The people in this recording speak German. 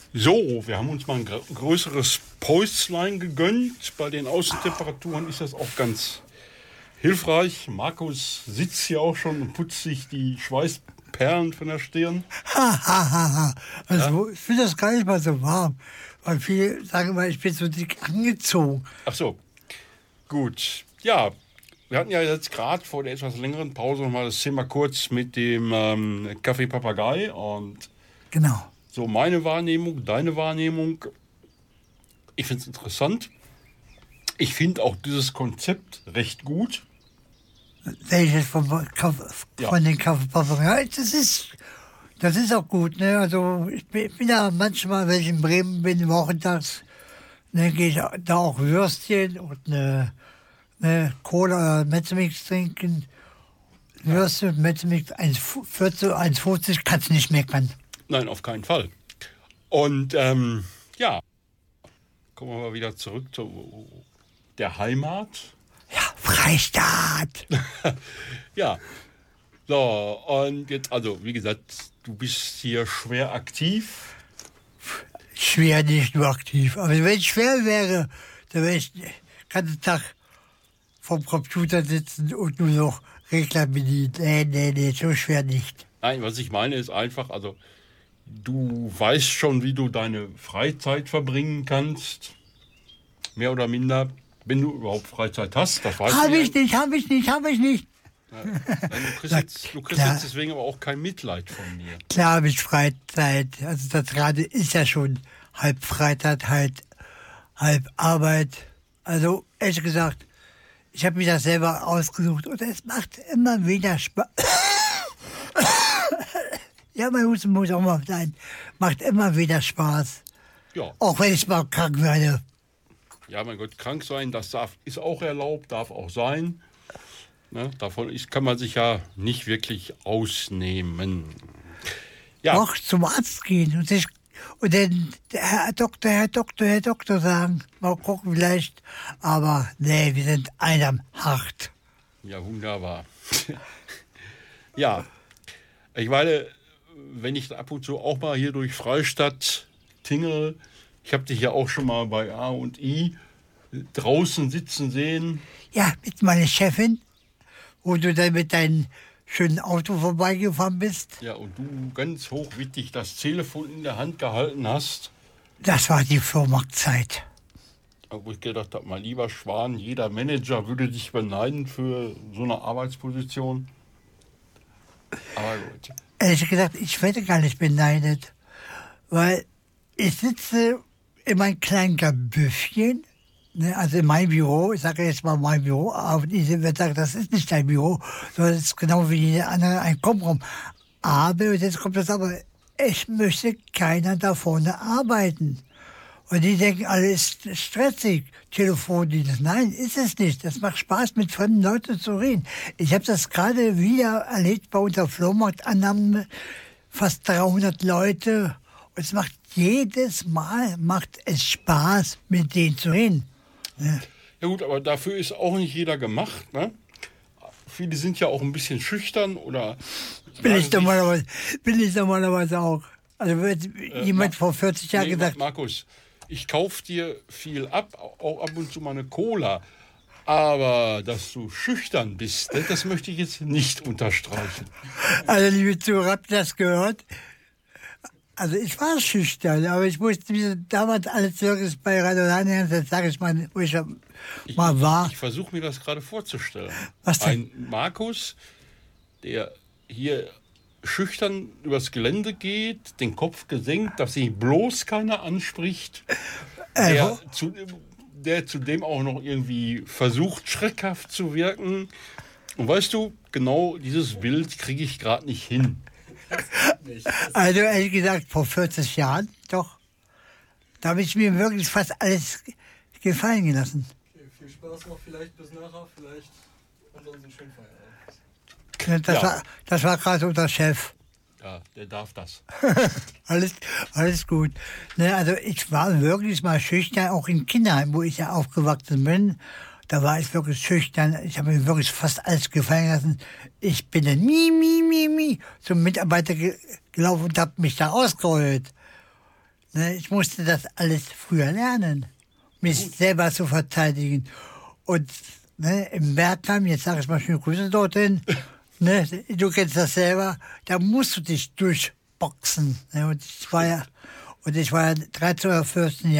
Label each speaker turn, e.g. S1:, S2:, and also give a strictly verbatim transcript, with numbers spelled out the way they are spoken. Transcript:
S1: So, wir haben uns mal ein gr- größeres Päuslein gegönnt. Bei den Außentemperaturen ist das auch ganz hilfreich. Markus sitzt hier auch schon und putzt sich die Schweißperlen von der Stirn.
S2: Ha, ha, ha, ha. Also, ich finde das gar nicht mal so warm. Weil viele sagen immer, ich bin so dick angezogen.
S1: Ach so, gut. Ja, wir hatten ja jetzt gerade vor der etwas längeren Pause noch mal das Thema kurz mit dem ähm, Kaffee Papagei und
S2: Genau.
S1: so meine Wahrnehmung, deine Wahrnehmung. Ich finde es interessant. Ich finde auch dieses Konzept recht gut.
S2: Welches von, von
S1: Ja.
S2: den Kaffeepapageien? Das ist, das ist auch gut. Ne? Also ich bin, bin ja manchmal, wenn ich in Bremen bin, wochentags, ne, gehe ich da auch Würstchen und eine, eine Cola oder Mezzomix trinken. Würstchen und Mezzomix eins vierzig, eins fünfzig, kannst du nicht meckern.
S1: Nein, auf keinen Fall. Und ähm, ja, kommen wir mal wieder zurück zu der Heimat.
S2: Ja, Freistaat.
S1: Ja, so, und jetzt, also wie gesagt, du bist hier schwer aktiv.
S2: Schwer nicht nur aktiv. Aber wenn es schwer wäre, dann wäre ich den ganzen Tag vom Computer sitzen und nur noch Regler bedienen. Nee, nee, nee, so schwer nicht.
S1: Nein, was ich meine ist einfach, also du weißt schon, wie du deine Freizeit verbringen kannst. Mehr oder minder, wenn du überhaupt Freizeit hast. Das weißt
S2: Habe
S1: du
S2: ich nicht, habe ich nicht, habe ich nicht.
S1: Ja. Nein, du kriegst, jetzt, du kriegst
S2: Klar.
S1: jetzt deswegen aber auch kein Mitleid von mir.
S2: Klar habe ich Freizeit. Also das gerade ist ja schon halb Freizeit, halb, halb Arbeit. Also ehrlich gesagt, ich habe mir das selber ausgesucht und es macht immer wieder Spaß. Ja, mein Husten muss auch mal sein. Macht immer wieder Spaß.
S1: Ja,
S2: Auch wenn ich mal krank werde.
S1: ja, mein Gott, krank sein, das darf, ist auch erlaubt, darf auch sein. Ne, davon ist, kann man sich ja nicht wirklich ausnehmen. Ja,
S2: Auch zum Arzt gehen und sich und dann der Herr Doktor, Herr Doktor, Herr Doktor sagen. Mal gucken vielleicht. Aber nee, wir sind einsam hart.
S1: ja, wunderbar. Ja, ich meine, wenn ich ab und zu auch mal hier durch Freistadt tingel, ich habe dich ja auch schon mal bei A und I draußen sitzen sehen.
S2: Ja, mit meiner Chefin, wo du dann mit deinem schönen Auto vorbeigefahren bist.
S1: Ja, und du ganz hochwittig das Telefon in der Hand gehalten hast.
S2: Das war die Vormarktzeit.
S1: Wo ich gedacht habe, mein lieber Schwan, jeder Manager würde dich beneiden für so eine Arbeitsposition. Aber gut.
S2: Ehrlich gesagt, ich werde gar nicht beneidet. Weil ich sitze in meinem kleinen Kabüffchen, ne, also in meinem Büro, ich sage jetzt mal mein Büro, aber diese wird sagen, das ist nicht dein Büro, sondern es ist genau wie jeder andere ein Komraum. Aber, und jetzt kommt das aber, ich möchte keiner da vorne arbeiten. Und die denken, alles ist stressig, Telefondienst. Nein, ist es nicht. Das macht Spaß, mit fremden Leuten zu reden. Ich habe das gerade wieder erlebt bei unserer Flohmarktannahme, fast dreihundert Leute. Und es macht jedes Mal macht es Spaß, mit denen zu reden. Ja.
S1: Ja gut, aber dafür ist auch nicht jeder gemacht. Ne? Viele sind ja auch ein bisschen schüchtern oder...
S2: Bin ich,
S1: sagen sich-
S2: normalerweise, bin ich normalerweise auch. Also wird
S1: Äh,
S2: jemand
S1: Ma-
S2: vor vierzig Jahren
S1: Nee,
S2: gesagt,
S1: Markus, ich kaufe dir viel ab, auch ab und zu mal eine Cola. Aber dass du schüchtern bist, ne, das möchte ich jetzt nicht unterstreichen.
S2: also liebe Zuhörer, habt ihr das gehört? Also ich war schüchtern, aber ich musste mir damals alles wirklich bei Radio Rheinland, das sage ich mal, wo ich ja mal war.
S1: Ich, ich versuche mir das gerade vorzustellen.
S2: Was denn?
S1: Ein Markus, der hier schüchtern übers Gelände geht, den Kopf gesenkt, dass sich bloß keiner anspricht,
S2: Äh,
S1: der,
S2: wo-
S1: zu, der zudem auch noch irgendwie versucht, schreckhaft zu wirken. Und weißt du, genau dieses Bild kriege ich gerade nicht hin.
S2: Also ehrlich gesagt, vor vierzig Jahren, doch, da habe ich mir wirklich fast alles gefallen gelassen.
S3: Okay, viel Spaß noch vielleicht bis nachher, vielleicht ansonsten schön Feierabend.
S2: Das
S1: Ja.
S2: war, das war gerade unser Chef.
S1: Ja, der darf das.
S2: Alles, alles gut. Ne, also ich war wirklich mal schüchtern, auch in Kinderheim, wo ich ja aufgewachsen bin. Da war ich wirklich schüchtern. Ich habe mir wirklich fast alles gefallen lassen. Ich bin dann mi, mi, mi, mi zum Mitarbeiter ge gelaufen und habe mich da ausgeheult. Ne, ich musste das alles früher lernen, mich Gut. selber zu verteidigen. Und ne, im Bergheim, jetzt sage ich mal schöne Grüße dorthin, ne, du kennst das selber, da musst du dich durchboxen. Ne, und ich war ja, und ich war ja dreizehn oder vierzehn Jahre